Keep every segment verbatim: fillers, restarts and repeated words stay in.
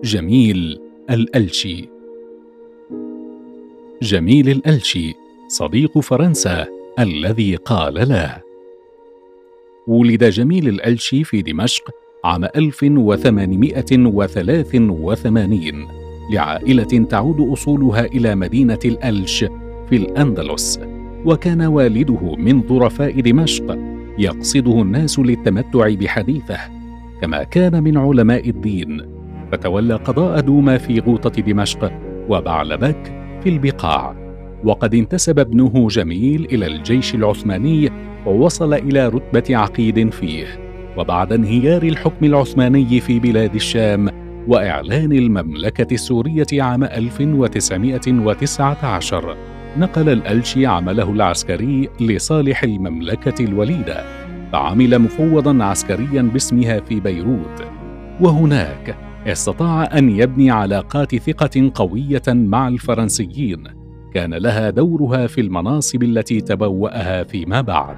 جميل الألشي. جميل الألشي صديق فرنسا الذي قال لا. ولد جميل الألشي في دمشق عام ألف وثمانمائة وثلاث وثمانين لعائلة تعود أصولها إلى مدينة الألش في الأندلس، وكان والده من ظرفاء دمشق يقصده الناس للتمتع بحديثه، كما كان من علماء الدين، فتولى قضاء دوما في غوطة دمشق وبعلبك في البقاع. وقد انتسب ابنه جميل إلى الجيش العثماني ووصل إلى رتبة عقيد فيه. وبعد انهيار الحكم العثماني في بلاد الشام وإعلان المملكة السورية عام ألف وتسعمائة وتسعة عشر، نقل الألشي عمله العسكري لصالح المملكة الوليدة، فعمل مفوضا عسكريا باسمها في بيروت، وهناك استطاع أن يبني علاقات ثقة قوية مع الفرنسيين كان لها دورها في المناصب التي تبوأها فيما بعد.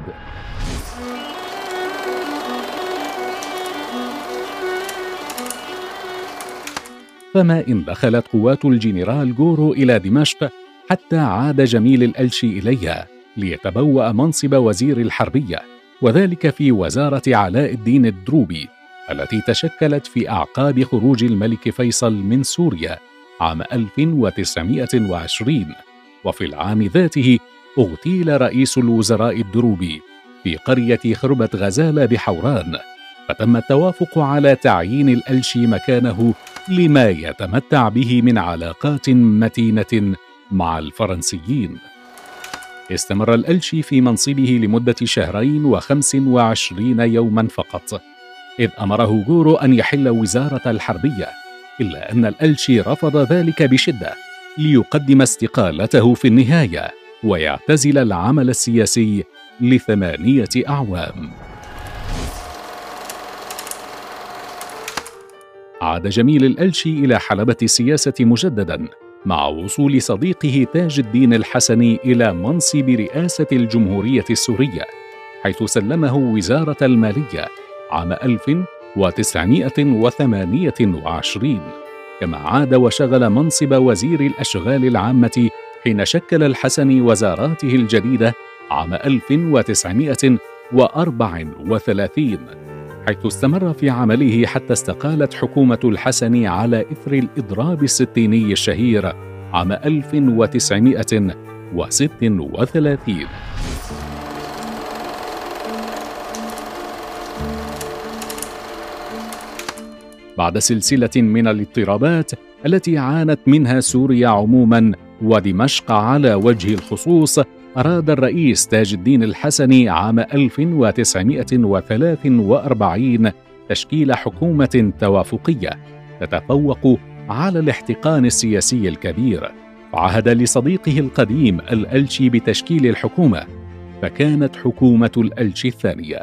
فما إن دخلت قوات الجنرال غورو إلى دمشق حتى عاد جميل الألشي إليها ليتبوأ منصب وزير الحربية، وذلك في وزارة علاء الدين الدروبي التي تشكلت في أعقاب خروج الملك فيصل من سوريا عام ألف وتسعمائة وعشرين. وفي العام ذاته اغتيل رئيس الوزراء الدروبي في قرية خربة غزالة بحوران، فتم التوافق على تعيين الألشي مكانه لما يتمتع به من علاقات متينة مع الفرنسيين. استمر الألشي في منصبه لمدة شهرين وخمس وعشرين يوما فقط، إذ أمره غورو أن يحل وزارة الحربية، إلا أن الألشي رفض ذلك بشدة ليقدم استقالته في النهاية ويعتزل العمل السياسي لثمانية أعوام. عاد جميل الألشي إلى حلبة السياسة مجددا مع وصول صديقه تاج الدين الحسني إلى منصب رئاسة الجمهورية السورية، حيث سلمه وزارة المالية عام ألف وتسعمائة وثمانية وعشرين، كما عاد وشغل منصب وزير الأشغال العامة حين شكل الحسني وزاراته الجديدة عام ألف وتسعمائة وأربعة وثلاثين، حيث استمر في عمله حتى استقالت حكومة الحسني على إثر الإضراب الستيني الشهير عام ألف وتسعمائة وستة وثلاثين. بعد سلسلة من الاضطرابات التي عانت منها سوريا عموما ودمشق على وجه الخصوص، أراد الرئيس تاج الدين الحسني عام ألف وتسعمائة وثلاث وأربعين تشكيل حكومة توافقية تتفوق على الاحتقان السياسي الكبير، وعهد لصديقه القديم الألشي بتشكيل الحكومة، فكانت حكومة الألشي الثانية.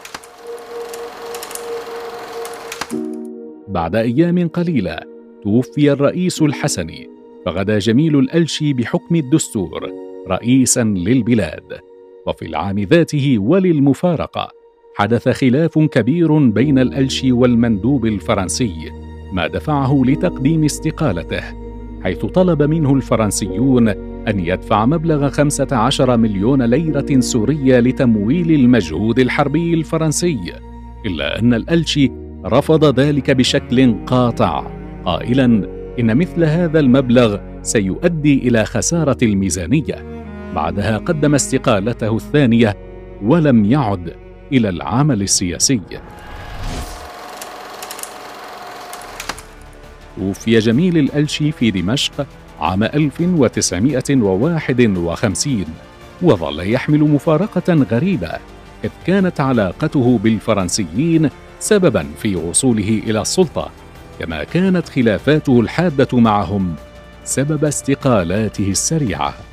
بعد أيام قليلة توفي الرئيس الحسني، فغدا جميل الألشي بحكم الدستور رئيساً للبلاد. وفي العام ذاته وللمفارقة حدث خلاف كبير بين الألشي والمندوب الفرنسي، ما دفعه لتقديم استقالته، حيث طلب منه الفرنسيون أن يدفع مبلغ خمسة عشر مليون ليرة سورية لتمويل المجهود الحربي الفرنسي، إلا أن الألشي رفض ذلك بشكل قاطع، قائلاً إن مثل هذا المبلغ سيؤدي إلى خسارة الميزانية. بعدها قدم استقالته الثانية ولم يعد إلى العمل السياسي. توفي جميل الألشي في دمشق عام ألف وتسعمائة وواحد وخمسين، وظل يحمل مفارقة غريبة، إذ كانت علاقته بالفرنسيين سبباً في وصوله إلى السلطة، كما كانت خلافاته الحادة معهم سبب استقالاته السريعة.